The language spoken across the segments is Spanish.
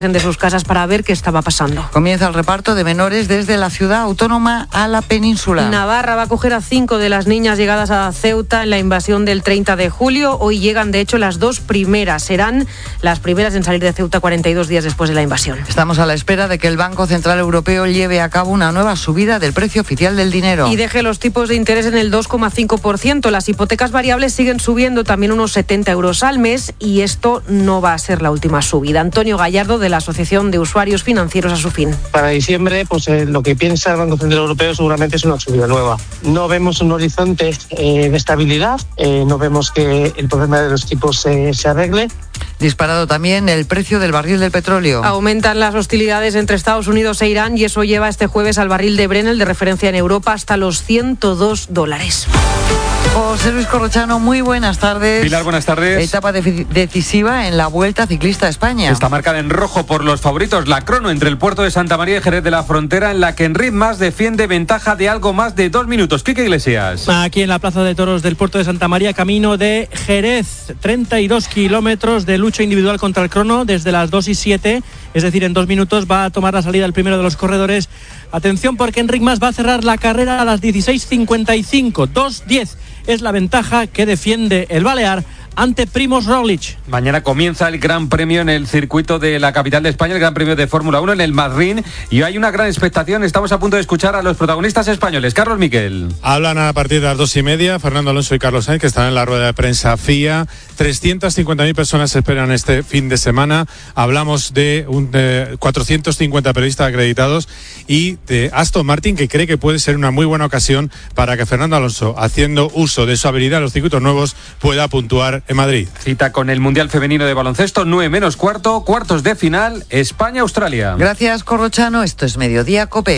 de sus casas para ver qué estaba pasando. Comienza el reparto de menores desde la ciudad autónoma a la península. Navarra va a acoger a 5 de las niñas llegadas a Ceuta en la invasión del 30 de julio. Hoy llegan, de hecho, las 2 primeras. Serán las primeras en salir de Ceuta 42 días después de la invasión. Estamos a la espera de que el Banco Central Europeo lleve a cabo una nueva subida del precio oficial del dinero. Y deje los tipos de interés en el 2,5%. Las hipotecas variables siguen subiendo también unos 70 euros al mes y esto no va a ser la última subida. Antonio Gallardo, de la Asociación de Usuarios Financieros, a su fin. Para diciembre, lo que piensa el Banco Central Europeo seguramente es una subida nueva. No vemos un horizonte de estabilidad, no vemos que el problema de los tipos se arregle. Disparado también el precio del barril del petróleo. Aumentan las hostilidades entre Estados Unidos e Irán y eso lleva este jueves al barril de Brent, el de referencia en Europa, hasta los $102. José Luis Corrochano, muy buenas tardes. Pilar, buenas tardes. Etapa decisiva en la Vuelta Ciclista a España. Está marcada en rojo por los favoritos. La crono entre el puerto de Santa María y Jerez de la Frontera, en la que Enric Mas defiende ventaja de algo más de 2 minutos. Quique Iglesias. Aquí en la Plaza de Toros del puerto de Santa María, camino de Jerez. 32 kilómetros de lucha individual contra el crono desde las 2:07, es decir, en 2 minutos va a tomar la salida el primero de los corredores. Atención, porque Enric Mas va a cerrar la carrera a las 16:55. 2:10 es la ventaja que defiende el balear ante Primož Roglič. Mañana comienza el Gran Premio en el circuito de la capital de España, el Gran Premio de Fórmula 1 en el Madrid, y hay una gran expectación. Estamos a punto de escuchar a los protagonistas españoles. Carlos Miquel. Hablan a partir de las 2:30 Fernando Alonso y Carlos Sainz, que están en la rueda de prensa FIA. 350.000 personas esperan este fin de semana. Hablamos de 450 periodistas acreditados y de Aston Martin, que cree que puede ser una muy buena ocasión para que Fernando Alonso, haciendo uso de su habilidad en los circuitos nuevos, pueda puntuar en Madrid. Cita con el Mundial Femenino de Baloncesto, 9:15, cuartos de final, España-Australia. Gracias, Corrochano. Esto es Mediodía COPE.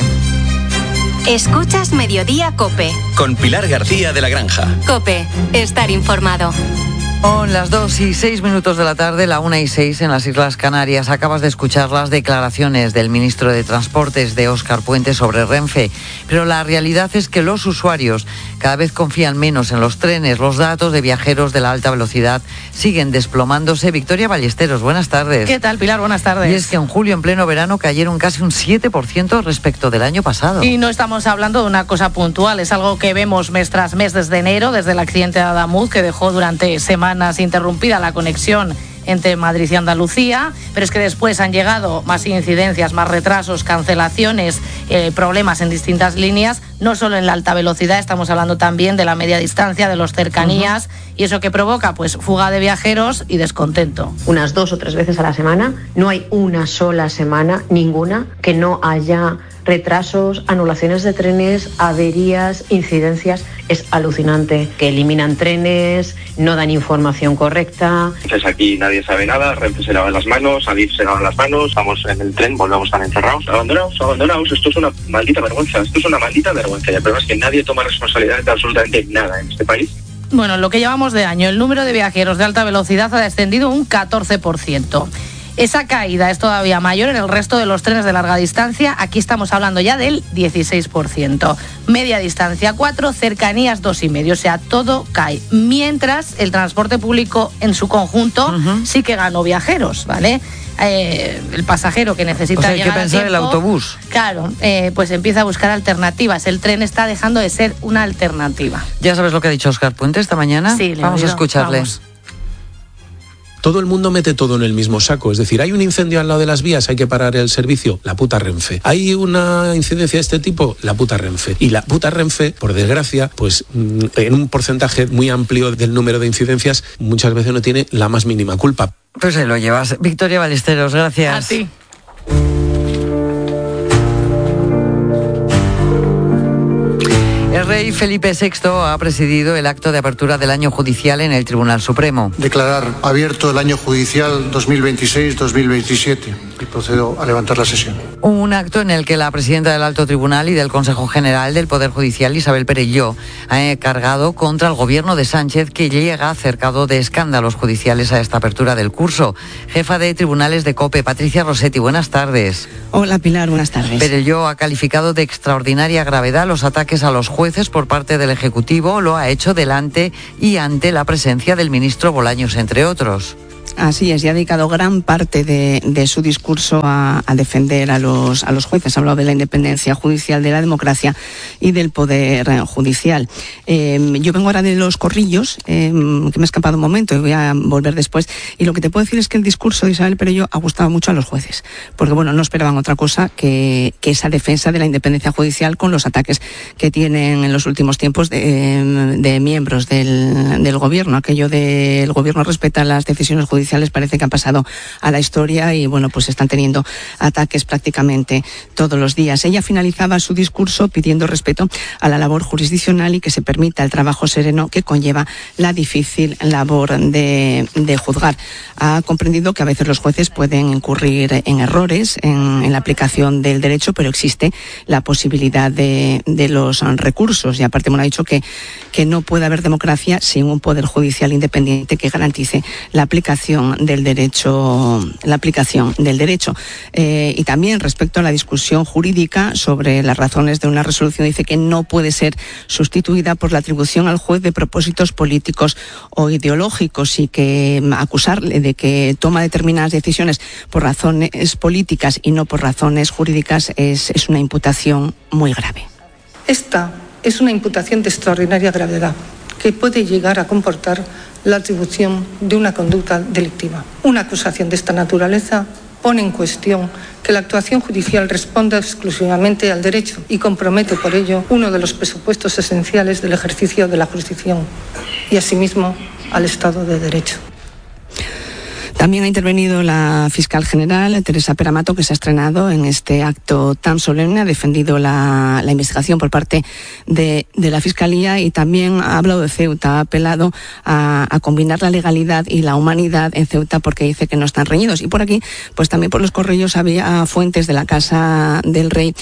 Escuchas Mediodía COPE. Con Pilar García de la Granja. COPE, estar informado. Son las 2:06 de la tarde, la 1:06 en las Islas Canarias. Acabas de escuchar las declaraciones del ministro de Transportes, de Óscar Puente, sobre Renfe. Pero la realidad es que los usuarios cada vez confían menos en los trenes. Los datos de viajeros de la alta velocidad siguen desplomándose. Victoria Ballesteros, buenas tardes. ¿Qué tal, Pilar? Buenas tardes. Y es que en julio, en pleno verano, cayeron casi un 7% respecto del año pasado. Y no estamos hablando de una cosa puntual, es algo que vemos mes tras mes desde enero, desde el accidente de Adamuz, que dejó durante semanas interrumpida la conexión entre Madrid y Andalucía, pero es que después han llegado más incidencias, más retrasos, cancelaciones, problemas en distintas líneas, no solo en la alta velocidad, estamos hablando también de la media distancia, de los cercanías, y eso que provoca, pues, fuga de viajeros y descontento. Unas 2 o 3 veces a la semana, no hay una sola semana, ninguna, que no haya retrasos, anulaciones de trenes, averías, incidencias. Es alucinante que eliminan trenes, no dan información correcta. Entonces aquí nadie sabe nada, Renfe se lava las manos, Adif se lava las manos, estamos en el tren, volvemos a estar encerrados, abandonados, esto es una maldita vergüenza, y el problema es que nadie toma responsabilidad de absolutamente nada en este país. Bueno, lo que llevamos de año, el número de viajeros de alta velocidad ha descendido un 14%. Esa caída es todavía mayor en el resto de los trenes de larga distancia. Aquí estamos hablando ya del 16%. Media distancia 4, cercanías 2,5. O sea, todo cae. Mientras el transporte público en su conjunto sí que ganó viajeros, ¿vale? El pasajero que necesita hay llegar que pensar a tiempo, el autobús. Claro, pues empieza a buscar alternativas. El tren está dejando de ser una alternativa. ¿Ya sabes lo que ha dicho Óscar Puente esta mañana? Sí, vamos a escucharle. Vamos. Todo el mundo mete todo en el mismo saco. Es decir, hay un incendio al lado de las vías, hay que parar el servicio, la puta Renfe. Hay una incidencia de este tipo, la puta Renfe. Y la puta Renfe, por desgracia, pues en un porcentaje muy amplio del número de incidencias, muchas veces no tiene la más mínima culpa. Pues ahí lo llevas. Victoria Ballesteros, gracias. A ti. El rey Felipe VI ha presidido el acto de apertura del año judicial en el Tribunal Supremo. Declarar abierto el año judicial 2026-2027 y procedo a levantar la sesión. Un acto en el que la presidenta del Alto Tribunal y del Consejo General del Poder Judicial, Isabel Perelló, ha cargado contra el gobierno de Sánchez, que llega cercado de escándalos judiciales a esta apertura del curso. Jefa de Tribunales de COPE, Patricia Rossetti, buenas tardes. Hola Pilar, buenas tardes. Perelló ha calificado de extraordinaria gravedad los ataques a los jueces por parte del Ejecutivo. Lo ha hecho delante y ante la presencia del ministro Bolaños, entre otros. Así es, y ha dedicado gran parte de su discurso a defender a los jueces. Ha hablado de la independencia judicial, de la democracia y del poder judicial. Yo vengo ahora de Los Corrillos, que me ha escapado un momento y voy a volver después. Y lo que te puedo decir es que el discurso de Isabel Perello ha gustado mucho a los jueces, porque no esperaban otra cosa que esa defensa de la independencia judicial con los ataques que tienen en los últimos tiempos de miembros del gobierno. Aquello del gobierno respeta las decisiones judiciales parece que han pasado a la historia y pues están teniendo ataques prácticamente todos los días. Ella finalizaba su discurso pidiendo respeto a la labor jurisdiccional y que se permita el trabajo sereno que conlleva la difícil labor de juzgar. Ha comprendido que a veces los jueces pueden incurrir en errores en la aplicación del derecho, pero existe la posibilidad de los recursos y aparte ha dicho que no puede haber democracia sin un poder judicial independiente que garantice la aplicación del derecho. Y también respecto a la discusión jurídica sobre las razones de una resolución, dice que no puede ser sustituida por la atribución al juez de propósitos políticos o ideológicos y que acusarle de que toma determinadas decisiones por razones políticas y no por razones jurídicas es una imputación muy grave. Esta es una imputación de extraordinaria gravedad que puede llegar a comportar la atribución de una conducta delictiva. Una acusación de esta naturaleza pone en cuestión que la actuación judicial responda exclusivamente al derecho y compromete por ello uno de los presupuestos esenciales del ejercicio de la jurisdicción y asimismo al Estado de Derecho. También ha intervenido la fiscal general, Teresa Peramato, que se ha estrenado en este acto tan solemne, ha defendido la investigación por parte de la Fiscalía y también ha hablado de Ceuta, ha apelado a combinar la legalidad y la humanidad en Ceuta porque dice que no están reñidos. Y por aquí, también por Los Corrillos había fuentes de la Casa del Rey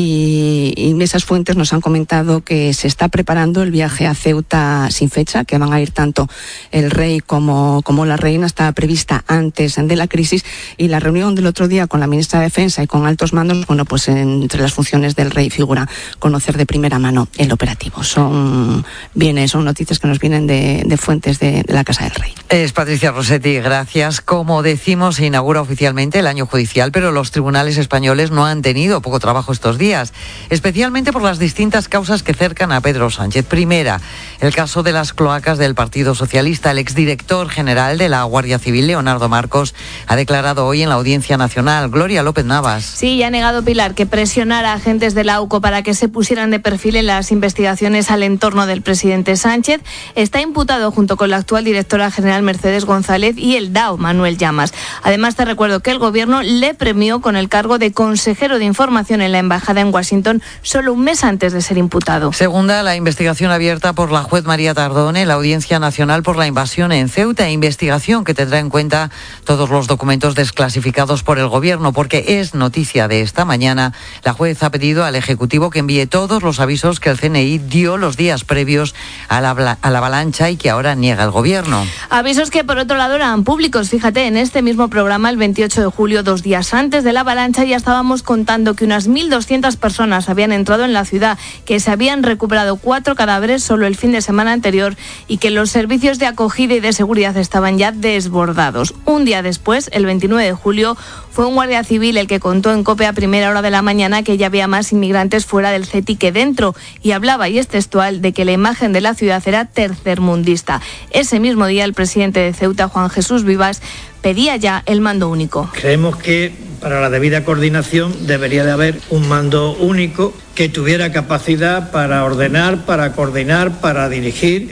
y esas fuentes nos han comentado que se está preparando el viaje a Ceuta sin fecha, que van a ir tanto el rey como la reina, está prevista antes de la crisis y la reunión del otro día con la ministra de Defensa y con altos mandos, entre las funciones del rey figura conocer de primera mano el operativo. Son noticias que nos vienen de fuentes de la Casa del Rey. Es Patricia Rossetti, gracias. Como decimos, se inaugura oficialmente el año judicial, pero los tribunales españoles no han tenido poco trabajo estos días, especialmente por las distintas causas que cercan a Pedro Sánchez. Primera, el caso de las cloacas del Partido Socialista. El exdirector general de la Guardia Civil, Leonardo Marcos, ha declarado hoy en la Audiencia Nacional. Gloria López Navas. Sí, ha negado Pilar que presionara a agentes de la AUCO para que se pusieran de perfil en las investigaciones al entorno del presidente Sánchez. Está imputado junto con la actual directora general Mercedes González y el DAO Manuel Llamas. Además, te recuerdo que el gobierno le premió con el cargo de consejero de información en la embajada en Washington solo un mes antes de ser imputado. Segunda, la investigación abierta por la juez María Tardón en la Audiencia Nacional por la invasión en Ceuta, investigación que tendrá en cuenta todos los documentos desclasificados por el gobierno, porque es noticia de esta mañana. La juez ha pedido al Ejecutivo que envíe todos los avisos que el CNI dio los días previos a la avalancha y que ahora niega el gobierno. Avisos que por otro lado eran públicos. Fíjate, en este mismo programa, el 28 de julio, 2 días antes de la avalancha, ya estábamos contando que unas 1.200 personas habían entrado en la ciudad, que se habían recuperado 4 cadáveres solo el fin de semana anterior y que los servicios de acogida y de seguridad estaban ya desbordados. Un día después, el 29 de julio, fue un guardia civil el que contó en COPE a primera hora de la mañana que ya había más inmigrantes fuera del CETI que dentro y hablaba, y es textual, de que la imagen de la ciudad era tercermundista. Ese mismo día, el presidente de Ceuta, Juan Jesús Vivas, pedía ya el mando único. Creemos que para la debida coordinación debería de haber un mando único que tuviera capacidad para ordenar, para coordinar, para dirigir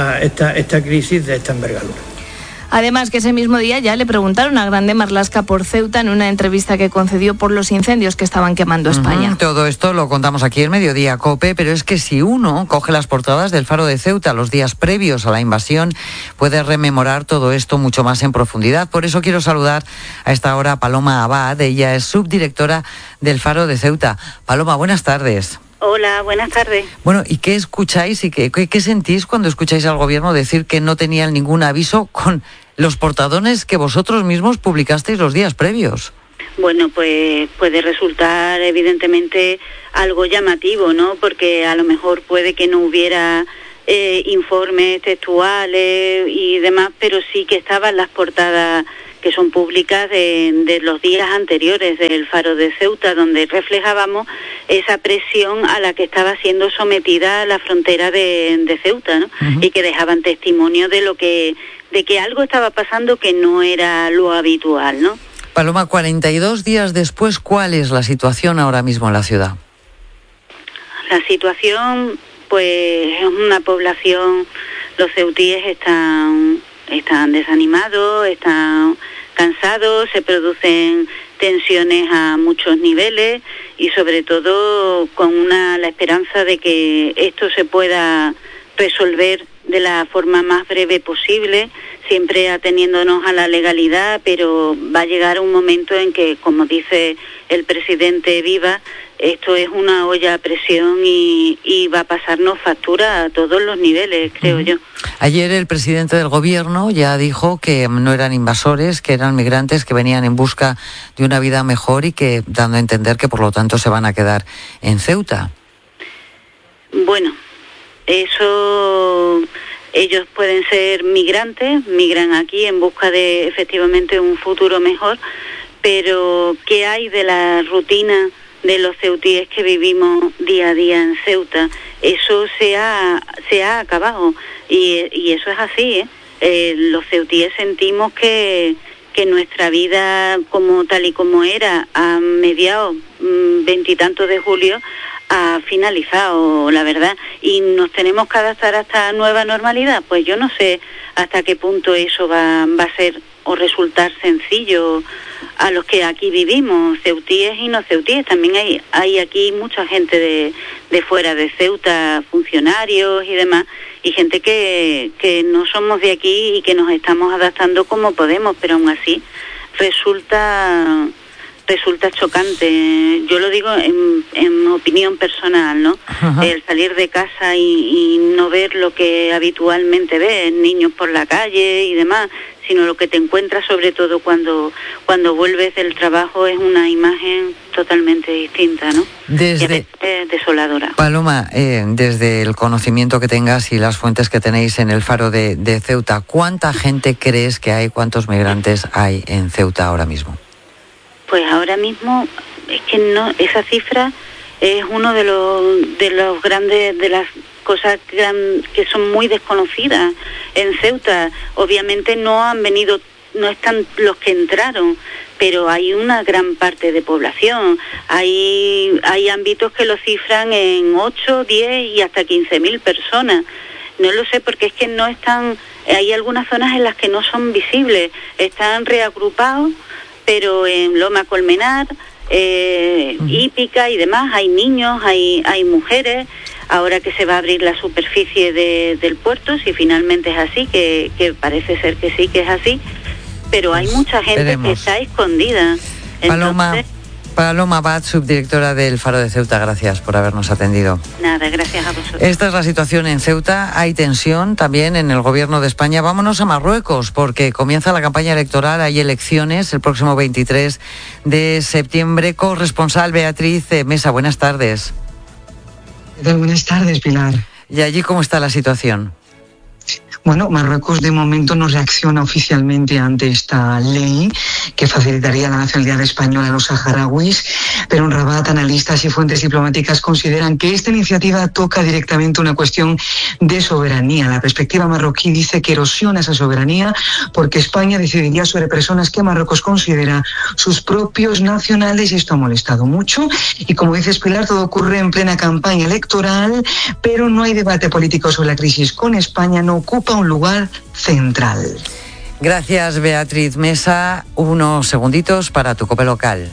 esta crisis de esta envergadura. Además, que ese mismo día ya le preguntaron a Grande Marlaska por Ceuta en una entrevista que concedió por los incendios que estaban quemando España. Todo esto lo contamos aquí en Mediodía COPE, pero es que si uno coge las portadas del Faro de Ceuta los días previos a la invasión, puede rememorar todo esto mucho más en profundidad. Por eso quiero saludar a esta hora a Paloma Abad. Ella es subdirectora del Faro de Ceuta. Paloma, buenas tardes. Hola, buenas tardes. Bueno, ¿y qué escucháis y qué sentís cuando escucháis al gobierno decir que no tenían ningún aviso con los portadones que vosotros mismos publicasteis los días previos? Bueno, pues puede resultar evidentemente algo llamativo, ¿no? Porque a lo mejor puede que no hubiera informes textuales y demás, pero sí que estaban las portadas que son públicas de los días anteriores del Faro de Ceuta, donde reflejábamos esa presión a la que estaba siendo sometida la frontera de Ceuta, ¿no? Uh-huh. Y que dejaban testimonio de que algo estaba pasando que no era lo habitual, ¿no? Paloma, 42 días después, ¿cuál es la situación ahora mismo en la ciudad? La situación, pues, es una población, los ceutíes están desanimados, están cansados, se producen tensiones a muchos niveles y sobre todo con la esperanza de que esto se pueda resolver de la forma más breve posible, siempre ateniéndonos a la legalidad, pero va a llegar un momento en que, como dice el presidente Viva, esto es una olla a presión y va a pasarnos factura a todos los niveles, creo yo. Ayer el presidente del gobierno ya dijo que no eran invasores, que eran migrantes que venían en busca de una vida mejor y que dando a entender que por lo tanto se van a quedar en Ceuta. Bueno, eso, ellos pueden ser migrantes, migran aquí en busca de efectivamente un futuro mejor, pero ¿qué hay de la rutina de los ceutíes que vivimos día a día en Ceuta? Eso se ha acabado y eso es así, los ceutíes sentimos que nuestra vida como tal y como era a mediados 20 y tantos de julio ha finalizado, la verdad, y nos tenemos que adaptar a esta nueva normalidad. Pues yo no sé hasta qué punto eso va a ser o resultar sencillo a los que aquí vivimos, ceutíes y no ceutíes. También hay aquí mucha gente de fuera de Ceuta, funcionarios y demás, y gente que no somos de aquí y que nos estamos adaptando como podemos, pero aún así resulta chocante. Yo lo digo en opinión personal, ¿no? Ajá. El salir de casa y no ver lo que habitualmente ves, niños por la calle y demás, sino lo que te encuentras sobre todo cuando vuelves del trabajo es una imagen totalmente distinta, ¿no? Es desoladora. Paloma, desde el conocimiento que tengas y las fuentes que tenéis en el Faro de Ceuta, ¿cuánta gente crees que hay, cuántos migrantes hay en Ceuta ahora mismo? Pues ahora mismo es que no, esa cifra es uno de los grandes, de las cosas que son muy desconocidas en Ceuta. Obviamente no están los que entraron, pero hay una gran parte de población. Hay ámbitos que lo cifran en 8, 10 y hasta 15.000 personas. No lo sé porque es que no están, hay algunas zonas en las que no son visibles, están reagrupados, pero en Loma Colmenar, Hípica y demás, hay niños, hay mujeres. Ahora que se va a abrir la superficie del puerto, si finalmente es así, que parece ser que sí que es así, pero hay mucha gente que está escondida. Paloma Abad, subdirectora del Faro de Ceuta, gracias por habernos atendido. Nada, gracias a vosotros. Esta es la situación en Ceuta. Hay tensión también en el gobierno de España. Vámonos a Marruecos, porque comienza la campaña electoral. Hay elecciones el próximo 23 de septiembre. Corresponsal Beatriz Mesa, buenas tardes. Buenas tardes, Pilar. ¿Y allí cómo está la situación? Bueno, Marruecos de momento no reacciona oficialmente ante esta ley que facilitaría la nacionalidad española a los saharauis, pero en Rabat analistas y fuentes diplomáticas consideran que esta iniciativa toca directamente una cuestión de soberanía. La perspectiva marroquí dice que erosiona esa soberanía porque España decidiría sobre personas que Marruecos considera sus propios nacionales y esto ha molestado mucho. Y como dices, Pilar, todo ocurre en plena campaña electoral, pero no hay debate político sobre la crisis con España, no ocupa un lugar central. Gracias, Beatriz Mesa. Unos segunditos para tu COPE local.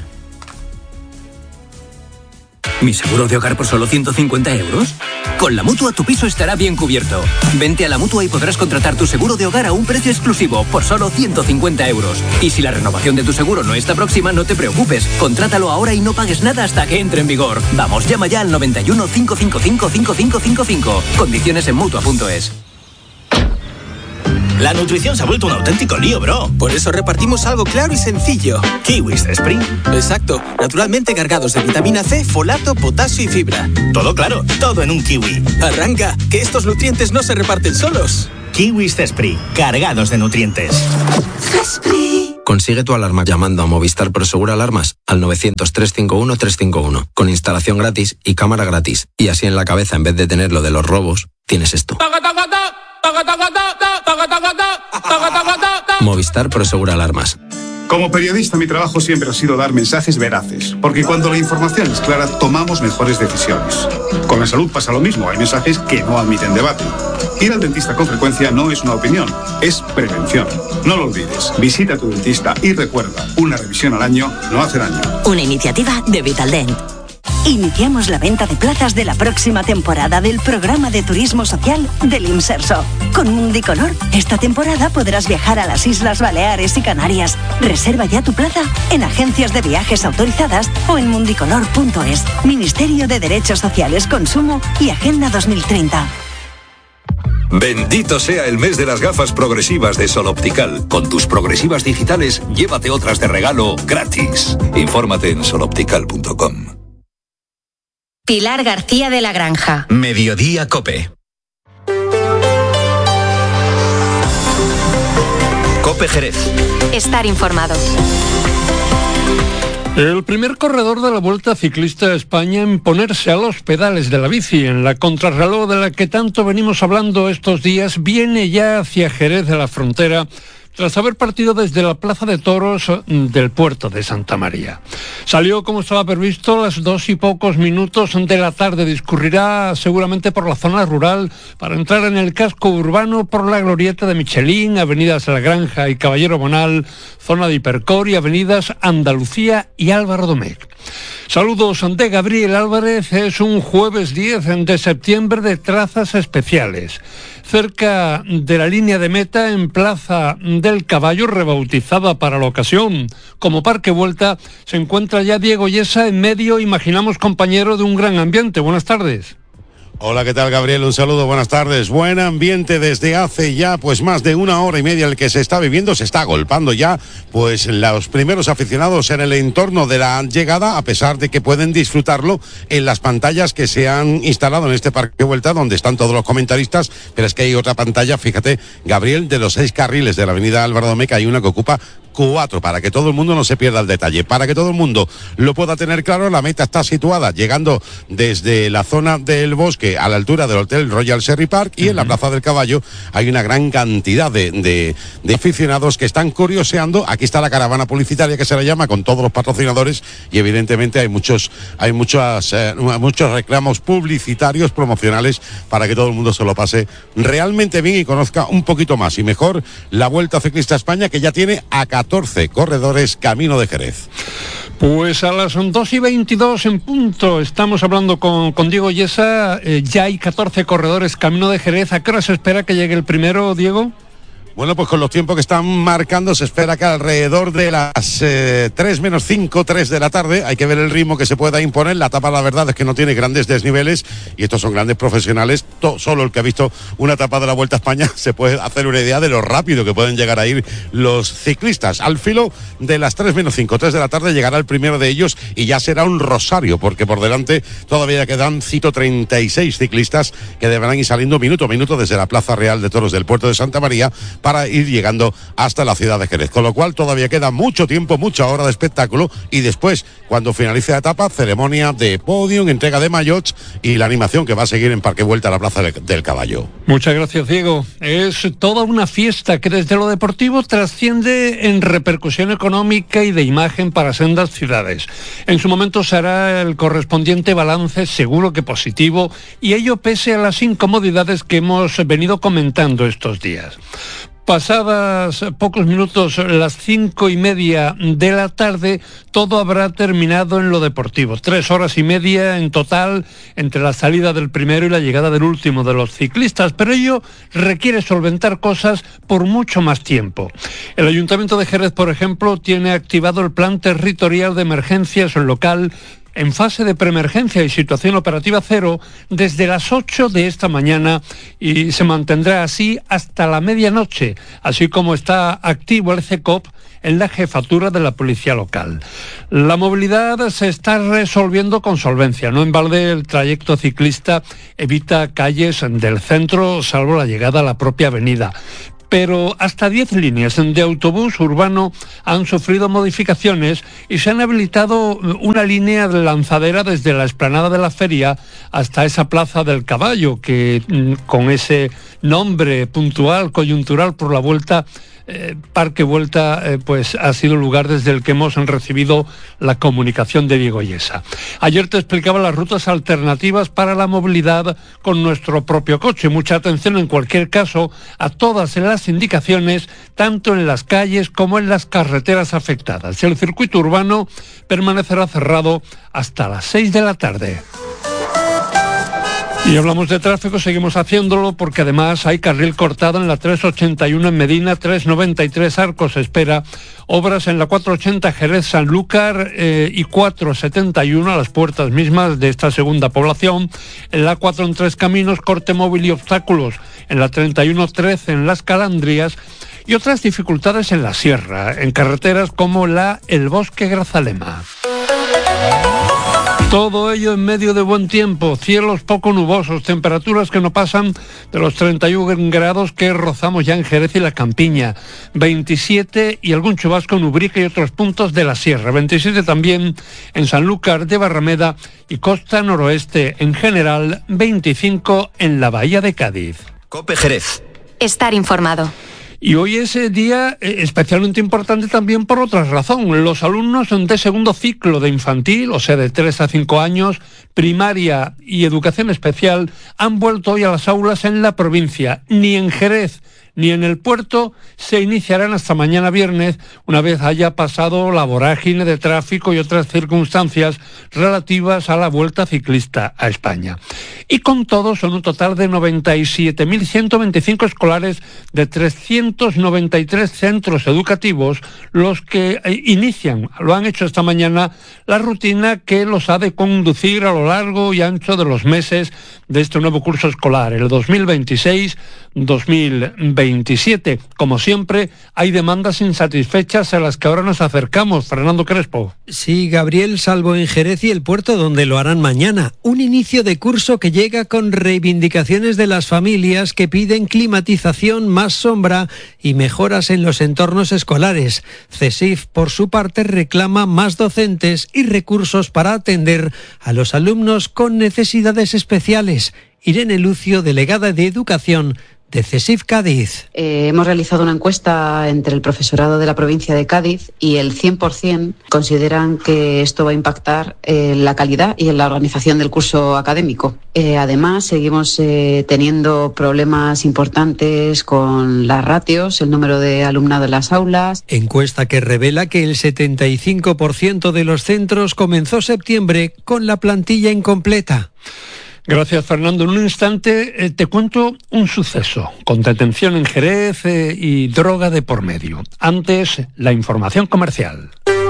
¿Mi seguro de hogar por solo 150 euros? Con la Mutua tu piso estará bien cubierto. Vente a la Mutua y podrás contratar tu seguro de hogar a un precio exclusivo por solo 150 euros. Y si la renovación de tu seguro no está próxima, no te preocupes. Contrátalo ahora y no pagues nada hasta que entre en vigor. Vamos, llama ya al 91 555 5555. Condiciones en Mutua.es. La nutrición se ha vuelto un auténtico lío, bro. Por eso repartimos algo claro y sencillo. Kiwis Spring. Exacto, naturalmente cargados de vitamina C, folato, potasio y fibra. Todo claro, todo en un kiwi. Arranca, que estos nutrientes no se reparten solos. Kiwis Spring, cargados de nutrientes. Consigue tu alarma llamando a Movistar Prosegur Alarmas al 900-351-351, con instalación gratis y cámara gratis. Y así en la cabeza, en vez de tener lo de los robos, tienes esto. Movistar Prosegur Alarmas. Como periodista, mi trabajo siempre ha sido dar mensajes veraces, porque cuando la información es clara, tomamos mejores decisiones. Con la salud pasa lo mismo, hay mensajes que no admiten debate. Ir al dentista con frecuencia no es una opinión, es prevención. No lo olvides, visita a tu dentista y recuerda, una revisión al año no hace daño. Una iniciativa de Vitaldent. Iniciamos la venta de plazas de la próxima temporada del programa de turismo social del Imserso. Con Mundicolor, esta temporada podrás viajar a las Islas Baleares y Canarias. Reserva ya tu plaza en agencias de viajes autorizadas o en mundicolor.es. Ministerio de Derechos Sociales, Consumo y Agenda 2030. Bendito sea el mes de las gafas progresivas de Sol Optical. Con tus progresivas digitales, llévate otras de regalo gratis. Infórmate en soloptical.com. Pilar García de la Granja. Mediodía COPE. COPE Jerez. Estar informado. El primer corredor de la Vuelta Ciclista a España en ponerse a los pedales de la bici en la contrarreloj de la que tanto venimos hablando estos días viene ya hacia Jerez de la Frontera, tras haber partido desde la Plaza de Toros del puerto de Santa María. Salió como estaba previsto a las 2 y pocos minutos de la tarde. Discurrirá seguramente por la zona rural para entrar en el casco urbano por la glorieta de Michelín, avenidas La Granja y Caballero Bonal, zona de Hipercor y avenidas Andalucía y Álvaro Domecq. Saludos de Gabriel Álvarez. Es un jueves 10 de septiembre de trazas especiales. Cerca de la línea de meta, en Plaza del Caballo, rebautizada para la ocasión como Parque Vuelta, se encuentra ya Diego Yesa en medio, imaginamos, compañero de un gran ambiente. Buenas tardes. Hola, ¿qué tal, Gabriel? Un saludo, buenas tardes. Buen ambiente desde hace ya pues más de 1 hora y media el que se está viviendo. Se está agolpando ya pues los primeros aficionados en el entorno de la llegada, a pesar de que pueden disfrutarlo en las pantallas que se han instalado en este Parque Vuelta, donde están todos los comentaristas. Pero es que hay otra pantalla, fíjate, Gabriel, de los 6 carriles de la avenida Álvaro Domecq, hay una que ocupa 4, para que todo el mundo no se pierda el detalle, para que todo el mundo lo pueda tener claro. La meta está situada llegando desde la zona del Bosque a la altura del Hotel Royal Sherry Park, y en la Plaza del Caballo hay una gran cantidad de aficionados que están curioseando. Aquí está la caravana publicitaria, que se la llama, con todos los patrocinadores, y evidentemente hay muchos reclamos publicitarios, promocionales, para que todo el mundo se lo pase realmente bien y conozca un poquito más y mejor la Vuelta Ciclista a España, que ya tiene a 14 corredores camino de Jerez. Pues a las 2:22 en punto estamos hablando con Diego Yesa. Ya hay 14 corredores camino de Jerez. ¿A qué hora se espera que llegue el primero, Diego? Bueno, pues con los tiempos que están marcando se espera que alrededor de las 3 menos 5, 3 de la tarde. Hay que ver el ritmo que se pueda imponer. La etapa, la verdad, es que no tiene grandes desniveles y estos son grandes profesionales. Solo el que ha visto una etapa de la Vuelta a España se puede hacer una idea de lo rápido que pueden llegar a ir los ciclistas. Al filo de las 3 menos 5, 3 de la tarde llegará el primero de ellos y ya será un rosario, porque por delante todavía quedan 36 ciclistas que deberán ir saliendo minuto a minuto desde la Plaza Real de Toros del puerto de Santa María para ir llegando hasta la ciudad de Jerez, con lo cual todavía queda mucho tiempo, mucha hora de espectáculo, y después, cuando finalice la etapa, ceremonia de podium, entrega de maillots y la animación que va a seguir en Parque Vuelta a la Plaza del Caballo. Muchas gracias, Diego. Es toda una fiesta que desde lo deportivo trasciende en repercusión económica y de imagen para sendas ciudades. En su momento se hará el correspondiente balance, seguro que positivo, y ello pese a las incomodidades que hemos venido comentando estos días. Pasadas pocos minutos las 5:30 de la tarde, todo habrá terminado en lo deportivo. 3 horas y media en total entre la salida del primero y la llegada del último de los ciclistas, pero ello requiere solventar cosas por mucho más tiempo. El Ayuntamiento de Jerez, por ejemplo, tiene activado el plan territorial de emergencias local, en fase de preemergencia y situación operativa cero desde las 8 de esta mañana y se mantendrá así hasta la medianoche, así como está activo el CECOP en la jefatura de la policía local. La movilidad se está resolviendo con solvencia. No en balde el trayecto ciclista evita calles del centro, salvo la llegada a la propia avenida. Pero hasta 10 líneas de autobús urbano han sufrido modificaciones y se han habilitado una línea de lanzadera desde la explanada de la feria hasta esa plaza del Caballo, que con ese nombre puntual, coyuntural por la vuelta, Parque Vuelta, pues ha sido el lugar desde el que hemos recibido la comunicación de Diego Yesa. Ayer te explicaba las rutas alternativas para la movilidad con nuestro propio coche. Mucha atención en cualquier caso a todas las indicaciones, tanto en las calles como en las carreteras afectadas. El circuito urbano permanecerá cerrado hasta las 6 de la tarde. Y hablamos de tráfico, seguimos haciéndolo porque además hay carril cortado en la 381 en Medina, 393 Arcos espera, obras en la 480 Jerez-Sanlúcar y 471 a las puertas mismas de esta segunda población, en la 4 en Tres Caminos, corte móvil y obstáculos, en la 3113 en Las Calandrias y otras dificultades en la sierra, en carreteras como la El Bosque-Grazalema. Todo ello en medio de buen tiempo, cielos poco nubosos, temperaturas que no pasan de los 31 grados que rozamos ya en Jerez y la Campiña, 27 y algún chubasco en Ubrique y otros puntos de la sierra, 27 también en Sanlúcar de Barrameda y costa noroeste, en general 25 en la Bahía de Cádiz. COPE Jerez. Estar informado. Y hoy es día especialmente importante también por otra razón. Los alumnos de segundo ciclo de infantil, o sea, de 3 a 5 años, primaria y educación especial, han vuelto hoy a las aulas en la provincia. Ni en Jerez ni en el puerto se iniciarán hasta mañana viernes, una vez haya pasado la vorágine de tráfico y otras circunstancias relativas a la Vuelta Ciclista a España. Y con todo son un total de 97.125 escolares de 393 centros educativos los que inician, lo han hecho esta mañana, la rutina que los ha de conducir a lo largo y ancho de los meses de este nuevo curso escolar, el 2026-2027. Como siempre, hay demandas insatisfechas a las que ahora nos acercamos. Fernando Crespo. Sí, Gabriel, salvo en Jerez y el puerto, donde lo harán mañana. Un inicio de curso que llega con reivindicaciones de las familias que piden climatización, más sombra y mejoras en los entornos escolares. CESIF, por su parte, reclama más docentes y recursos para atender a los alumnos con necesidades especiales. Irene Lucio, delegada de Educación de CESIF Cádiz. Hemos realizado una encuesta entre el profesorado de la provincia de Cádiz y el 100% consideran que esto va a impactar en la calidad y en la organización del curso académico. Además, seguimos teniendo problemas importantes con las ratios, el número de alumnado en las aulas. Encuesta que revela que el 75% de los centros comenzó septiembre con la plantilla incompleta. Gracias, Fernando. En un instante te cuento un suceso con detención en Jerez y droga de por medio. Antes, la información comercial.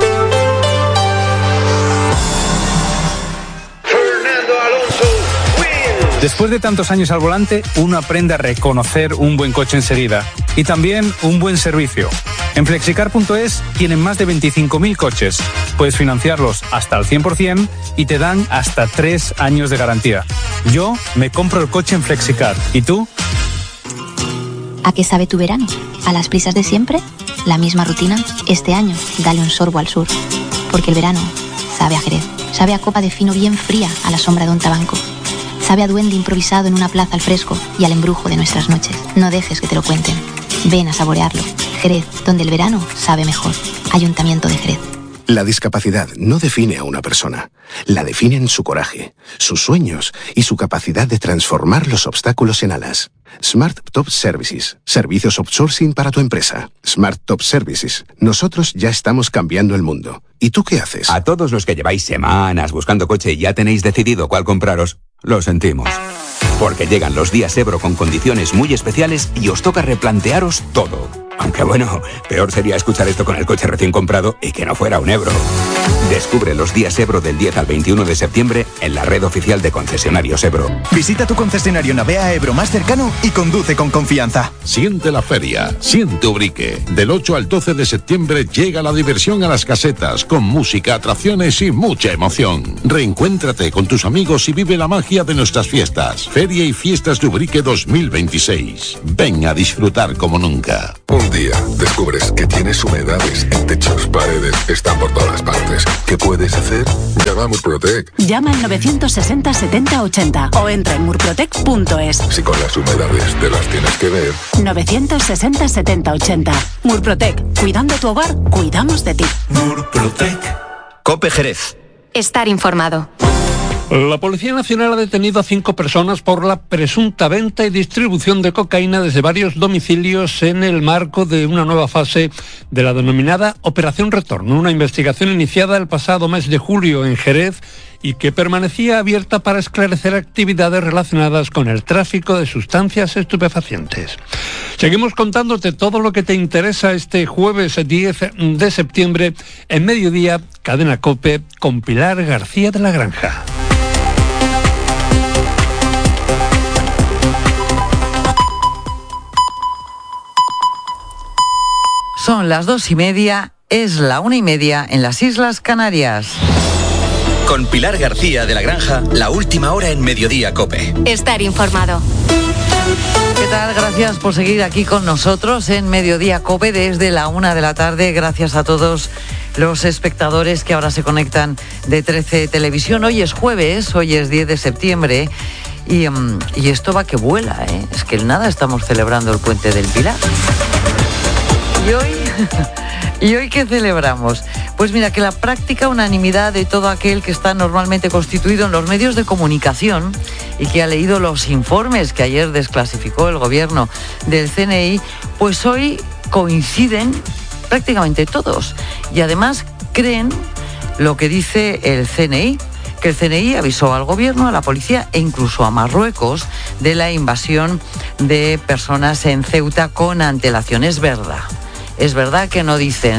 Después de tantos años al volante, uno aprende a reconocer un buen coche enseguida y también un buen servicio. En Flexicar.es tienen más de 25.000 coches. Puedes financiarlos hasta al 100% y te dan hasta 3 años de garantía. Yo me compro el coche en Flexicar. ¿Y tú? ¿A qué sabe tu verano? ¿A las prisas de siempre? ¿La misma rutina? Este año, dale un sorbo al sur. Porque el verano sabe a Jerez. Sabe a copa de fino bien fría a la sombra de un tabanco. Sabe a duende improvisado en una plaza al fresco y al embrujo de nuestras noches. No dejes que te lo cuenten. Ven a saborearlo. Jerez, donde el verano sabe mejor. Ayuntamiento de Jerez. La discapacidad no define a una persona. La definen su coraje, sus sueños y su capacidad de transformar los obstáculos en alas. Smart Top Services. Servicios outsourcing para tu empresa. Smart Top Services. Nosotros ya estamos cambiando el mundo. ¿Y tú qué haces? A todos los que lleváis semanas buscando coche y ya tenéis decidido cuál compraros, lo sentimos. Porque llegan los días Ebro con condiciones muy especiales y os toca replantearos todo. Aunque bueno, peor sería escuchar esto con el coche recién comprado y que no fuera un Ebro. Descubre los días Ebro del 10 al 21 de septiembre en la red oficial de concesionarios Ebro. Visita tu concesionario Navea Ebro más cercano y conduce con confianza. Siente la feria, siente Ubrique. Del 8 al 12 de septiembre llega la diversión a las casetas, con música, atracciones y mucha emoción. Reencuéntrate con tus amigos y vive la magia de nuestras fiestas. Feria y Fiestas de Ubrique 2026. Ven a disfrutar como nunca. Un día descubres que tienes humedades en techos, paredes, están por todas partes. ¿Qué puedes hacer? Llama a Murprotec. Llama al 960 70 80 o entra en murprotec.es. Si con las humedades te las tienes que ver. 960 70 80. Murprotec. Cuidando tu hogar, cuidamos de ti. Murprotec. COPE Jerez. Estar informado. La Policía Nacional ha detenido a 5 personas por la presunta venta y distribución de cocaína desde varios domicilios en el marco de una nueva fase de la denominada Operación Retorno, una investigación iniciada el pasado mes de julio en Jerez y que permanecía abierta para esclarecer actividades relacionadas con el tráfico de sustancias estupefacientes. Seguimos contándote todo lo que te interesa este jueves 10 de septiembre en Mediodía, Cadena COPE, con Pilar García de la Granja. Son las 2:30, es la 1:30 en las Islas Canarias. Con Pilar García de la Granja, la última hora en Mediodía COPE. Estar informado. ¿Qué tal? Gracias por seguir aquí con nosotros en Mediodía COPE desde la 1 de la tarde. Gracias a todos los espectadores que ahora se conectan de 13 Televisión. Hoy es jueves, hoy es 10 de septiembre y esto va que vuela, ¿eh? Es que nada, estamos celebrando el Puente del Pilar. ¿Y hoy qué celebramos? Pues mira, que la práctica unanimidad de todo aquel que está normalmente constituido en los medios de comunicación y que ha leído los informes que ayer desclasificó el gobierno del CNI, pues hoy coinciden prácticamente todos. Y además creen lo que dice el CNI, que el CNI avisó al gobierno, a la policía e incluso a Marruecos de la invasión de personas en Ceuta con antelación. Es verdad. Es verdad que no dicen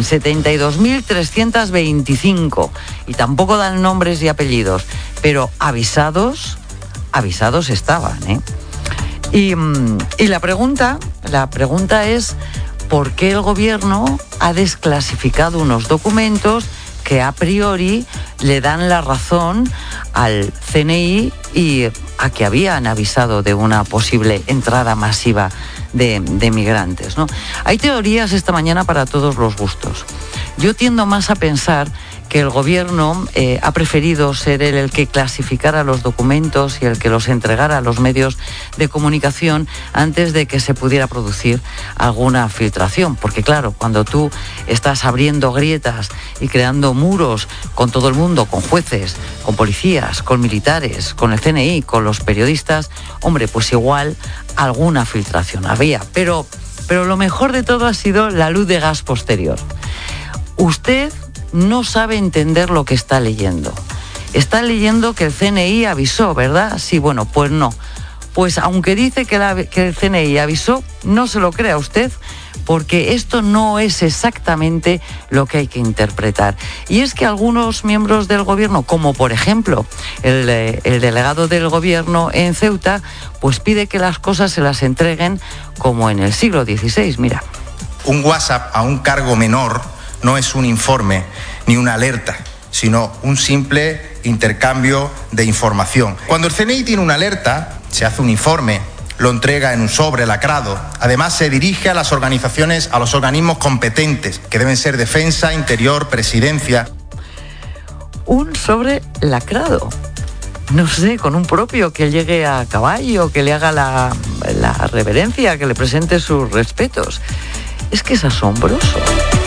72.325 y tampoco dan nombres y apellidos, pero avisados estaban, ¿eh? Y la pregunta es ¿por qué el gobierno ha desclasificado unos documentos que a priori le dan la razón al CNI y a que habían avisado de una posible entrada masiva de migrantes, ¿no? Hay teorías esta mañana para todos los gustos. Yo tiendo más a pensar que el gobierno ha preferido ser él el que clasificara los documentos y el que los entregara a los medios de comunicación antes de que se pudiera producir alguna filtración. Porque claro, cuando tú estás abriendo grietas y creando muros con todo el mundo, con jueces, con policías, con militares, con el CNI, con los periodistas, hombre, pues igual alguna filtración había. Pero lo mejor de todo ha sido la luz de gas posterior. Usted no sabe entender lo que está leyendo. Está leyendo que el CNI avisó, ¿verdad? Sí, bueno, pues no. Pues aunque dice que el CNI avisó, no se lo crea usted, porque esto no es exactamente lo que hay que interpretar. Y es que algunos miembros del gobierno, como por ejemplo el delegado del gobierno en Ceuta, pues pide que las cosas se las entreguen como en el siglo XVI, mira. Un WhatsApp a un cargo menor no es un informe ni una alerta, sino un simple intercambio de información. Cuando el CNI tiene una alerta, se hace un informe, lo entrega en un sobre lacrado. Además, se dirige a las organizaciones, a los organismos competentes, que deben ser Defensa, Interior, Presidencia. Un sobre lacrado. No sé, con un propio que llegue a caballo, que le haga la reverencia, que le presente sus respetos. Es que es asombroso.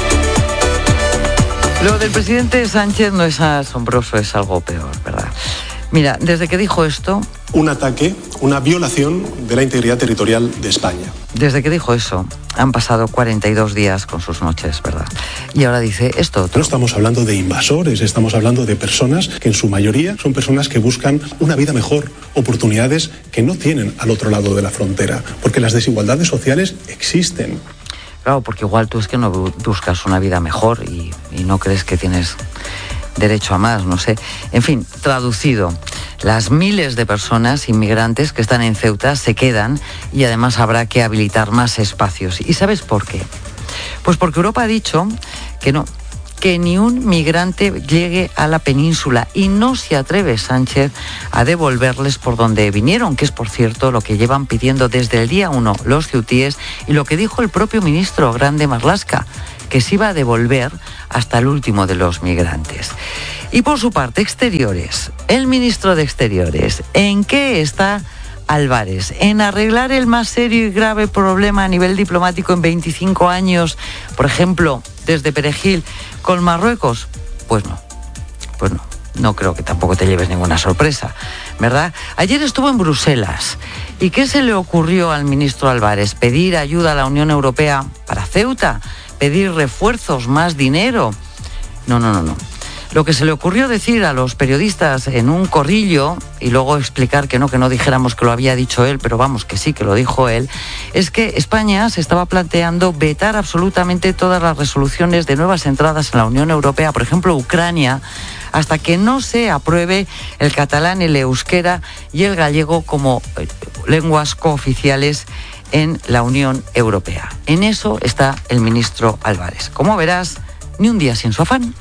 Lo del presidente Sánchez no es asombroso, es algo peor, ¿verdad? Mira, desde que dijo esto... Un ataque, una violación de la integridad territorial de España. Desde que dijo eso, han pasado 42 días con sus noches, ¿verdad? Y ahora dice esto. No estamos hablando de invasores, estamos hablando de personas que en su mayoría son personas que buscan una vida mejor, oportunidades que no tienen al otro lado de la frontera, porque las desigualdades sociales existen. Claro, porque igual tú es que no buscas una vida mejor y no crees que tienes derecho a más, no sé. En fin, traducido, las miles de personas inmigrantes que están en Ceuta se quedan y además habrá que habilitar más espacios. ¿Y sabes por qué? Pues porque Europa ha dicho que no, que ni un migrante llegue a la península y no se atreve Sánchez a devolverles por donde vinieron, que es, por cierto, lo que llevan pidiendo desde el día 1 los ceutíes y lo que dijo el propio ministro Grande Marlaska, que se iba a devolver hasta el último de los migrantes. Y por su parte, Exteriores, el ministro de Exteriores, ¿en qué está Álvarez? ¿En arreglar el más serio y grave problema a nivel diplomático en 25 años, por ejemplo, desde Perejil con Marruecos? Pues no. No creo que tampoco te lleves ninguna sorpresa, ¿verdad? Ayer estuvo en Bruselas. ¿Y qué se le ocurrió al ministro Álvarez? ¿Pedir ayuda a la Unión Europea para Ceuta? ¿Pedir refuerzos, más dinero? No. Lo que se le ocurrió decir a los periodistas en un corrillo, y luego explicar que no dijéramos que lo había dicho él, pero vamos, que sí, que lo dijo él, es que España se estaba planteando vetar absolutamente todas las resoluciones de nuevas entradas en la Unión Europea, por ejemplo, Ucrania, hasta que no se apruebe el catalán, el euskera y el gallego como lenguas cooficiales en la Unión Europea. En eso está el ministro Álvarez. Como verás, ni un día sin su afán.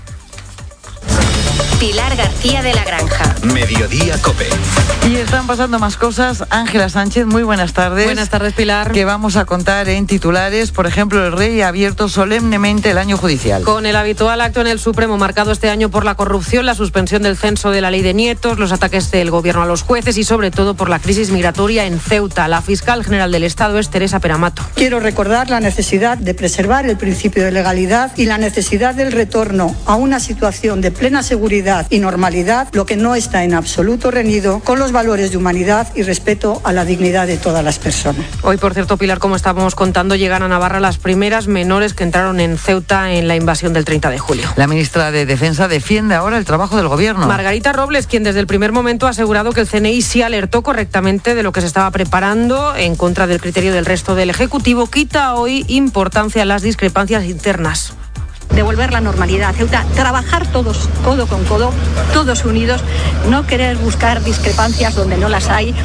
Pilar García de la Granja. Mediodía COPE. Y están pasando más cosas. Ángela Sánchez, muy buenas tardes. Buenas tardes, Pilar. Que vamos a contar en titulares. Por ejemplo, el rey ha abierto solemnemente el año judicial. Con el habitual acto en el Supremo marcado este año por la corrupción, la suspensión del censo de la ley de nietos, los ataques del gobierno a los jueces y sobre todo por la crisis migratoria en Ceuta. La fiscal general del Estado es Teresa Peramato. Quiero recordar la necesidad de preservar el principio de legalidad y la necesidad del retorno a una situación de plena seguridad y normalidad, lo que no está en absoluto reñido con los valores de humanidad y respeto a la dignidad de todas las personas. Hoy, por cierto, Pilar, como estábamos contando, llegan a Navarra las primeras menores que entraron en Ceuta en la invasión del 30 de julio. La ministra de Defensa defiende ahora el trabajo del gobierno. Margarita Robles, quien desde el primer momento ha asegurado que el CNI sí alertó correctamente de lo que se estaba preparando en contra del criterio del resto del Ejecutivo, quita hoy importancia a las discrepancias internas. Devolver la normalidad a Ceuta, trabajar todos, codo con codo, todos unidos, no querer buscar discrepancias donde no las hay.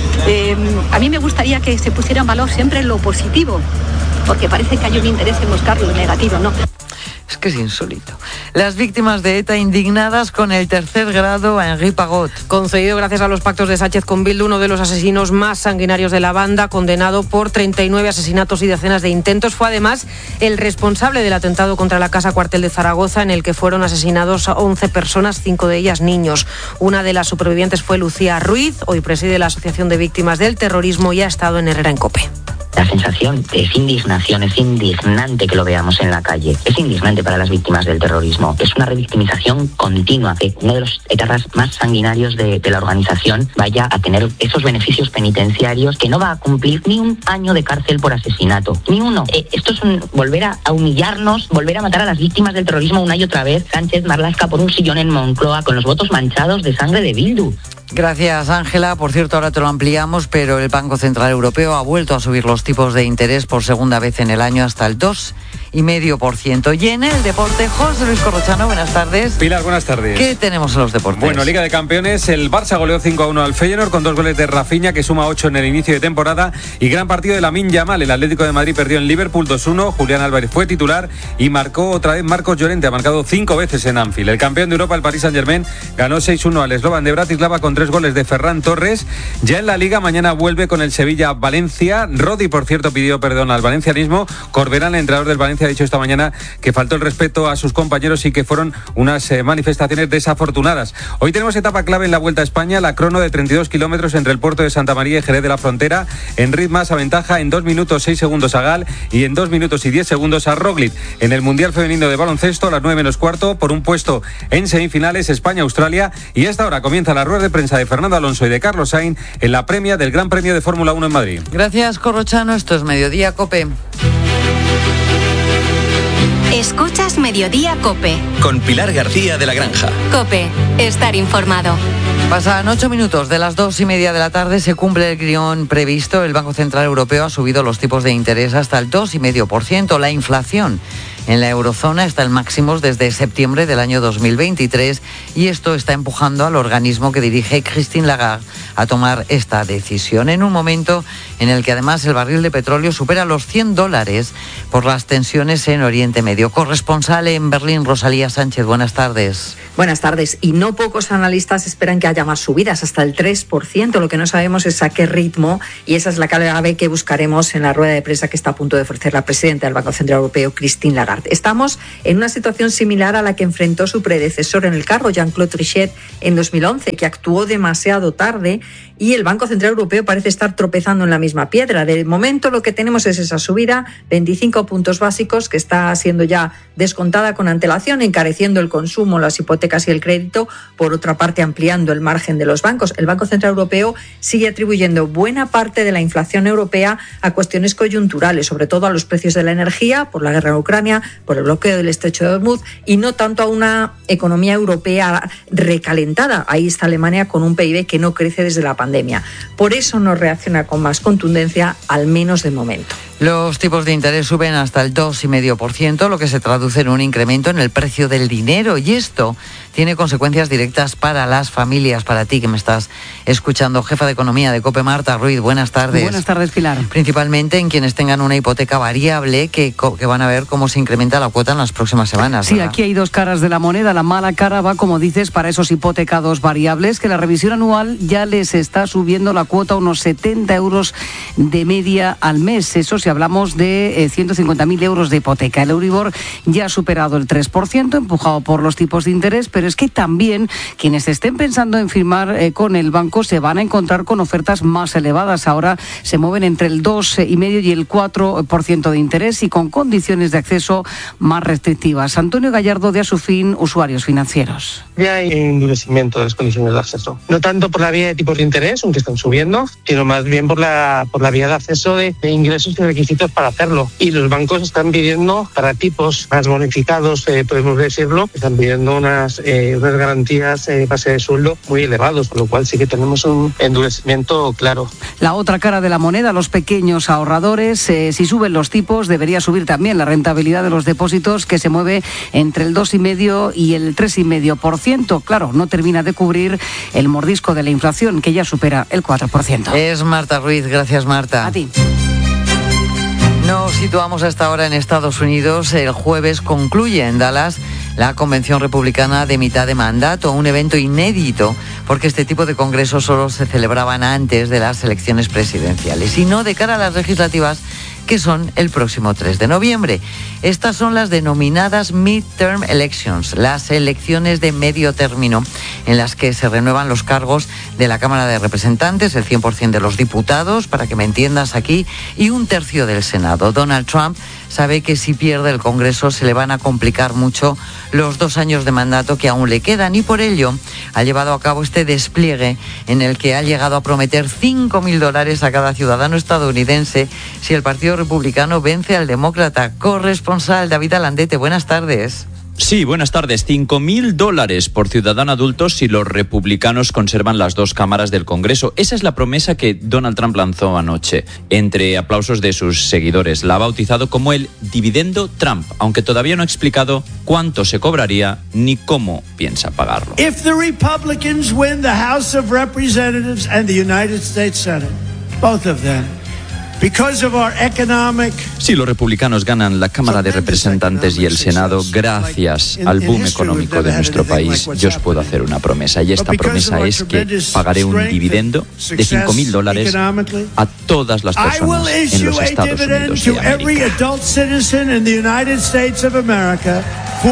A mí me gustaría que se pusiera en valor siempre lo positivo, porque parece que hay un interés en buscar lo negativo, ¿no? Es que es insólito. Las víctimas de ETA indignadas con el tercer grado a Henri Pagot. Concedido gracias a los pactos de Sánchez con Bildu, uno de los asesinos más sanguinarios de la banda, condenado por 39 asesinatos y decenas de intentos. Fue además el responsable del atentado contra la Casa Cuartel de Zaragoza, en el que fueron asesinados 11 personas, 5 de ellas niños. Una de las supervivientes fue Lucía Ruiz, hoy preside la Asociación de Víctimas del Terrorismo y ha estado en Herrera en COPE. La sensación es indignación, es indignante que lo veamos en la calle. Es indignante para las víctimas del terrorismo. Es una revictimización continua. Que uno de los etarras más sanguinarios de la organización vaya a tener esos beneficios penitenciarios, que no va a cumplir ni un año de cárcel por asesinato. Ni uno. Esto es volver a humillarnos, volver a matar a las víctimas del terrorismo una y otra vez. Sánchez Marlaska por un sillón en Moncloa con los votos manchados de sangre de Bildu. Gracias, Ángela. Por cierto, ahora te lo ampliamos, pero el Banco Central Europeo ha vuelto a subir los tipos de interés por segunda vez en el año hasta el 2,5%. Y en el deporte, José Luis Corrochano, buenas tardes. Pilar, buenas tardes. ¿Qué tenemos en los deportes? Bueno, Liga de Campeones, el Barça goleó 5-1 al Feyenoord con 2 goles de Rafinha, que suma 8 en el inicio de temporada, y gran partido de Lamine Yamal. El Atlético de Madrid perdió en Liverpool 2-1, Julián Álvarez fue titular y marcó otra vez Marcos Llorente, ha marcado 5 veces en Anfield. El campeón de Europa, el Paris Saint-Germain, ganó 6-1 al Slovan de Bratislava con 3 goles de Ferran Torres. Ya en la Liga, mañana vuelve con el Sevilla-Valencia. Rodi, por cierto, pidió perdón al valencianismo. Corberán, el entrenador del Valencia, ha dicho esta mañana que faltó el respeto a sus compañeros y que fueron unas manifestaciones desafortunadas. Hoy tenemos etapa clave en la Vuelta a España, la crono de 32 kilómetros entre el puerto de Santa María y Jerez de la Frontera. En ritmas aventaja en 2 minutos 6 segundos a Gal y en 2 minutos y 10 segundos a Roglic. En el Mundial Femenino de Baloncesto, a las 9 menos cuarto, por un puesto en semifinales, España-Australia. Y a esta hora comienza la rueda de prensa de Fernando Alonso y de Carlos Sainz en la premia del Gran Premio de Fórmula 1 en Madrid. Gracias, Corrochano. Esto es Mediodía COPE. Escuchas Mediodía COPE. Con Pilar García de la Granja. COPE, estar informado. Pasan 8 minutos de las 2:30 de la tarde, se cumple el guión previsto. El Banco Central Europeo ha subido los tipos de interés hasta el 2,5%. La inflación En la eurozona está en máximos desde septiembre del año 2023 y esto está empujando al organismo que dirige Christine Lagarde a tomar esta decisión en un momento en el que además el barril de petróleo supera los $100 por las tensiones en Oriente Medio. Corresponsal en Berlín, Rosalía Sánchez, buenas tardes. Buenas tardes. Y no pocos analistas esperan que haya más subidas, hasta el 3%. Lo que no sabemos es a qué ritmo, y esa es la clave que buscaremos en la rueda de prensa que está a punto de ofrecer la presidenta del Banco Central Europeo, Christine Lagarde. Estamos en una situación similar a la que enfrentó su predecesor en el cargo, Jean-Claude Trichet, en 2011, que actuó demasiado tarde, y el Banco Central Europeo parece estar tropezando en la misma piedra. De momento lo que tenemos es esa subida, 25 puntos básicos, que está siendo ya descontada con antelación, encareciendo el consumo, las hipotecas y el crédito, por otra parte ampliando el margen de los bancos. El Banco Central Europeo sigue atribuyendo buena parte de la inflación europea a cuestiones coyunturales, sobre todo a los precios de la energía, por la guerra en Ucrania, por el bloqueo del estrecho de Hormuz, y no tanto a una economía europea recalentada. Ahí está Alemania con un PIB que no crece desde la pandemia. Por eso no reacciona con más contundencia, al menos de momento. Los tipos de interés suben hasta el 2,5%, lo que se traduce en un incremento en el precio del dinero, y esto tiene consecuencias directas para las familias. Para ti que me estás escuchando, jefa de economía de COPE, Marta Ruiz, buenas tardes. Buenas tardes, Pilar. Principalmente en quienes tengan una hipoteca variable que van a ver cómo se incrementa la cuota en las próximas semanas, Sí, ¿verdad? aquí hay dos caras de la moneda. La mala cara va, como dices, para esos hipotecados variables, que la revisión anual ya les está subiendo la cuota a unos 70 euros de media al mes. Eso si hablamos de 150.000 euros de hipoteca. El Euribor ya ha superado el 3%, empujado por los tipos de interés, pero es que también quienes estén pensando en firmar con el banco se van a encontrar con ofertas más elevadas. Ahora se mueven entre el 2,5% y el 4% de interés, y con condiciones de acceso más restrictivas. Antonio Gallardo, de Asufin, usuarios financieros. Ya hay endurecimiento de las condiciones de acceso. No tanto por la vía de tipos de interés, aunque están subiendo, sino más bien por la vía de acceso de ingresos y requisitos para hacerlo. Y los bancos están pidiendo, para tipos más bonificados, podemos decirlo, están pidiendo unas garantías base de sueldo muy elevados, con lo cual sí que tenemos un endurecimiento claro. La otra cara de la moneda, los pequeños ahorradores. Si suben los tipos, debería subir también la rentabilidad de los depósitos, que se mueve entre el 2,5% y el 3,5%. Claro, no termina de cubrir el mordisco de la inflación, que ya supera el 4%. Es Marta Ruiz, gracias Marta. A ti. Nos situamos a esta hora en Estados Unidos. El jueves concluye en Dallas la Convención Republicana de mitad de mandato, un evento inédito, porque este tipo de congresos solo se celebraban antes de las elecciones presidenciales y no de cara a las legislativas, que son el próximo 3 de noviembre. Estas son las denominadas midterm elections, las elecciones de medio término, en las que se renuevan los cargos de la Cámara de Representantes, el 100% de los diputados, para que me entiendas aquí, y un tercio del Senado. Donald Trump sabe que si pierde el Congreso se le van a complicar mucho los 2 años de mandato que aún le quedan, y por ello ha llevado a cabo este despliegue en el que ha llegado a prometer $5.000 a cada ciudadano estadounidense si el Partido Republicano vence al demócrata. Corresponsal David Alandete, buenas tardes. Sí, buenas tardes. $5.000 por ciudadano adulto si los republicanos conservan las 2 cámaras del Congreso. Esa es la promesa que Donald Trump lanzó anoche. Entre aplausos de sus seguidores, la ha bautizado como el dividendo Trump, aunque todavía no ha explicado cuánto se cobraría ni cómo piensa pagarlo. If the Republicans win the House of Representatives and the United States Senate, both of them, because of our economic... Si los republicanos ganan la Cámara de Representantes y el Senado, gracias al boom económico de nuestro país, yo os puedo hacer una promesa. Y esta promesa es que pagaré un dividendo de $5.000 a todas las personas en los Estados Unidos de América.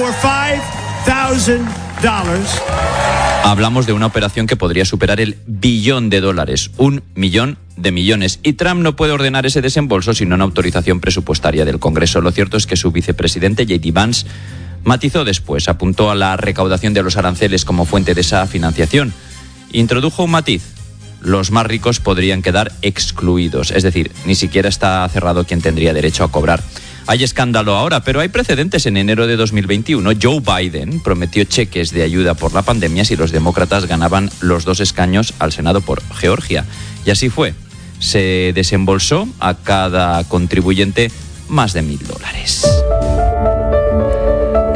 Hablamos de una operación que podría superar el $1 billón, $1 millón de millones. Y Trump no puede ordenar ese desembolso sin una autorización presupuestaria del Congreso. Lo cierto es que su vicepresidente, J.D. Vance, matizó después, apuntó a la recaudación de los aranceles como fuente de esa financiación. Introdujo un matiz: los más ricos podrían quedar excluidos, es decir, ni siquiera está cerrado quién tendría derecho a cobrar. Hay escándalo ahora, pero hay precedentes. En enero de 2021, Joe Biden prometió cheques de ayuda por la pandemia si los demócratas ganaban los 2 escaños al Senado por Georgia. Y así fue. Se desembolsó a cada contribuyente más de $1.000.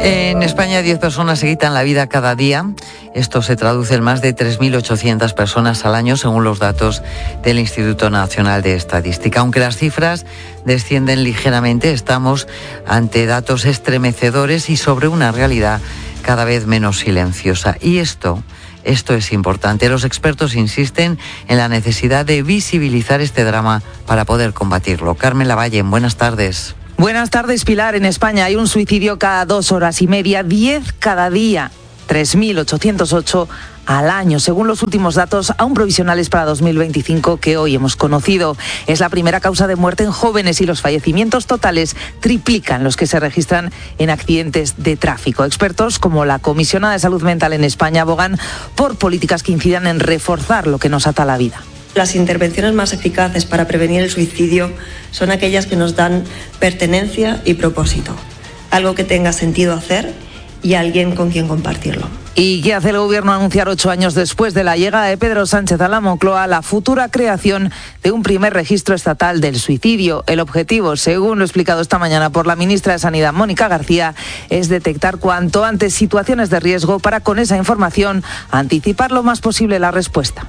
En España 10 personas se quitan la vida cada día. Esto se traduce en más de 3.800 personas al año, según los datos del Instituto Nacional de Estadística. Aunque las cifras descienden ligeramente, estamos ante datos estremecedores y sobre una realidad cada vez menos silenciosa. Y esto es importante. Los expertos insisten en la necesidad de visibilizar este drama para poder combatirlo. Carmen Lavalle, buenas tardes. Buenas tardes, Pilar. En España hay un suicidio cada 2 horas y media, 10 cada día, 3.808 al año, según los últimos datos aún provisionales para 2025 que hoy hemos conocido. Es la primera causa de muerte en jóvenes y los fallecimientos totales triplican los que se registran en accidentes de tráfico. Expertos como la Comisionada de Salud Mental en España abogan por políticas que incidan en reforzar lo que nos ata a la vida. Las intervenciones más eficaces para prevenir el suicidio son aquellas que nos dan pertenencia y propósito, algo que tenga sentido hacer y alguien con quien compartirlo. ¿Y qué hace el Gobierno anunciar 8 años después de la llegada de Pedro Sánchez a la Moncloa la futura creación de un primer registro estatal del suicidio? El objetivo, según lo explicado esta mañana por la ministra de Sanidad, Mónica García, es detectar cuanto antes situaciones de riesgo para con esa información anticipar lo más posible la respuesta.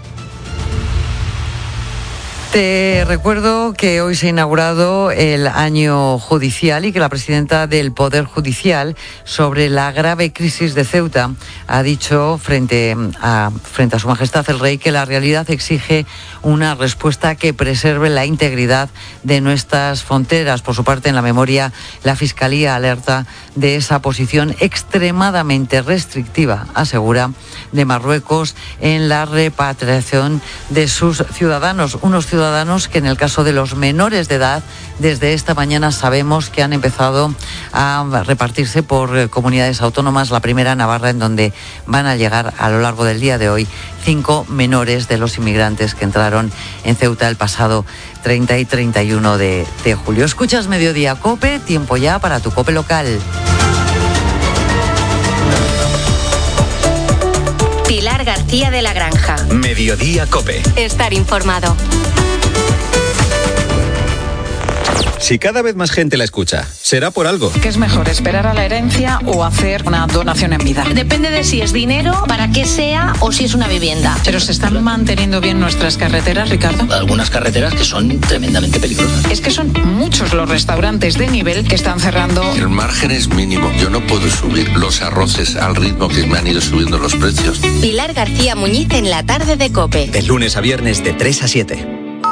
Te recuerdo que hoy se ha inaugurado el año judicial y que la presidenta del Poder Judicial, sobre la grave crisis de Ceuta, ha dicho frente a Su Majestad el Rey que la realidad exige una respuesta que preserve la integridad de nuestras fronteras. Por su parte, en la memoria, la Fiscalía alerta de esa posición extremadamente restrictiva, asegura, de Marruecos en la repatriación de sus ciudadanos. Unos ciudadanos que en el caso de los menores de edad, desde esta mañana sabemos que han empezado a repartirse por comunidades autónomas. La primera, Navarra, en donde van a llegar a lo largo del día de hoy 5 menores de los inmigrantes que entraron en Ceuta el pasado 30 y 31 de julio. Escuchas Mediodía COPE, tiempo ya para tu COPE local. Pilar García de la Granja. Mediodía COPE. Estar informado. Si cada vez más gente la escucha, será por algo. ¿Qué es mejor, esperar a la herencia o hacer una donación en vida? Depende de si es dinero, para qué sea o si es una vivienda. Pero se están manteniendo bien nuestras carreteras, Ricardo. Algunas carreteras que son tremendamente peligrosas. Es que son muchos los restaurantes de nivel que están cerrando. El margen es mínimo. Yo no puedo subir los arroces al ritmo que me han ido subiendo los precios. Pilar García Muñiz en la tarde de COPE. De lunes a viernes de 3 a 7.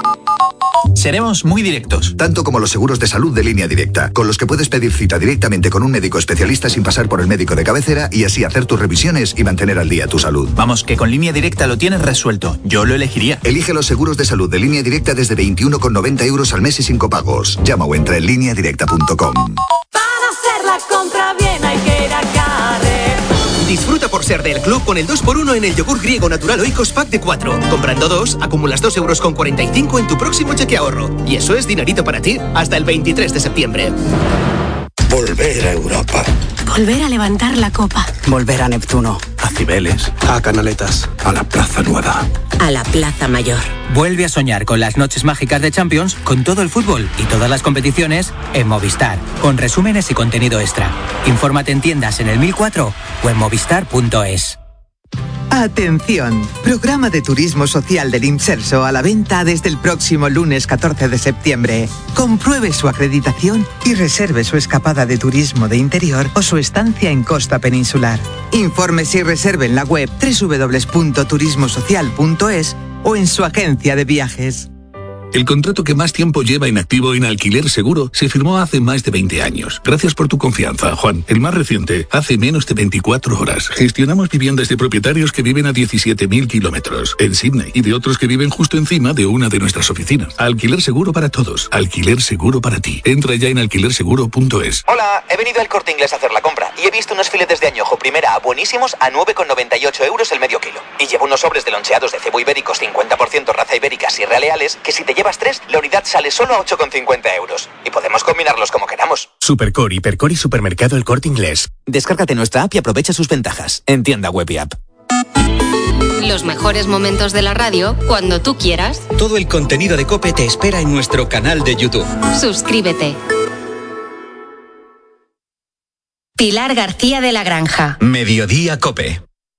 Seremos muy directos. Tanto como los seguros de salud de Línea Directa, con los que puedes pedir cita directamente con un médico especialista sin pasar por el médico de cabecera y así hacer tus revisiones y mantener al día tu salud. Vamos, que con Línea Directa lo tienes resuelto. Yo lo elegiría. Elige los seguros de salud de Línea Directa desde 21,90 euros al mes y sin copagos. Llama o entra en lineadirecta.com. Para hacer la compra bien hay que ir a Carrefour. Disfruta por ser del club con el 2x1 en el yogur griego natural Oikos Pack de 4. Comprando 2, acumulas 2,45 € en tu próximo cheque ahorro. Y eso es dinerito para ti hasta el 23 de septiembre. Volver a Europa. Volver a levantar la copa. Volver a Neptuno. A Cibeles. A Canaletas. A la Plaza Nueva. A la Plaza Mayor. Vuelve a soñar con las noches mágicas de Champions, con todo el fútbol y todas las competiciones en Movistar, con resúmenes y contenido extra. Infórmate en tiendas en el 1004 o en movistar.es. Atención, programa de turismo social del Imserso a la venta desde el próximo lunes 14 de septiembre. Compruebe su acreditación y reserve su escapada de turismo de interior o su estancia en costa peninsular. Infórmese y reserve en la web www.turismosocial.es o en su agencia de viajes. El contrato que más tiempo lleva inactivo en Alquiler Seguro se firmó hace más de 20 años. Gracias por tu confianza, Juan. El más reciente, hace menos de 24 horas. Gestionamos viviendas de propietarios que viven a 17.000 kilómetros en Sydney y de otros que viven justo encima de una de nuestras oficinas. Alquiler Seguro para todos. Alquiler Seguro para ti. Entra ya en alquilerseguro.es. Hola, he venido al Corte Inglés a hacer la compra y he visto unos filetes de añojo primera A buenísimos a 9,98 € el medio kilo. Y llevo unos sobres de loncheados de cebo ibéricos 50% raza ibérica Sierra Leales que si te llevas 3, la unidad sale solo a 8,50 €. Y podemos combinarlos como queramos. Supercore, Hipercor y Supermercado El Corte Inglés. Descárgate nuestra app y aprovecha sus ventajas. En tienda web y app. Los mejores momentos de la radio cuando tú quieras. Todo el contenido de COPE te espera en nuestro canal de YouTube. Suscríbete. Pilar García de la Granja. Mediodía COPE.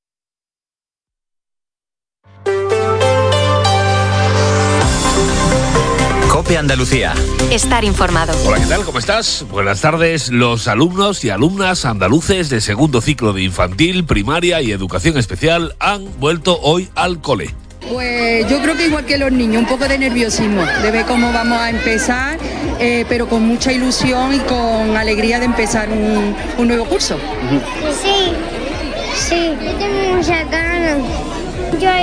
COPE Andalucía. Estar informado. Hola, ¿qué tal? ¿Cómo estás? Buenas tardes. Los alumnos y alumnas andaluces de segundo ciclo de infantil, primaria y educación especial han vuelto hoy al cole. Pues yo creo que igual que los niños, un poco de nerviosismo, de ver cómo vamos a empezar, pero con mucha ilusión y con alegría de empezar un nuevo curso. Sí, yo tengo muchas ganas. Yo